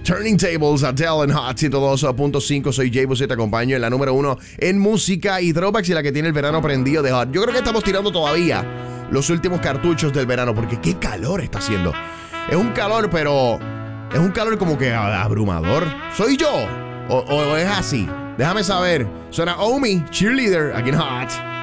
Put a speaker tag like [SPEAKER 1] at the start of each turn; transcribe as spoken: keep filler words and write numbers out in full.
[SPEAKER 1] Turning Tables, Adele en Hot ciento dos punto cinco. Soy Jay Bus y te acompaño en la número uno en música y throwbacks y la que tiene el verano prendido de Hot. Yo creo que estamos tirando todavía los últimos cartuchos del verano porque qué calor está haciendo. Es un calor, pero es un calor como que abrumador. ¿Soy yo? ¿O, o es así? Déjame saber. Suena Omi, Cheerleader, aquí en Hot.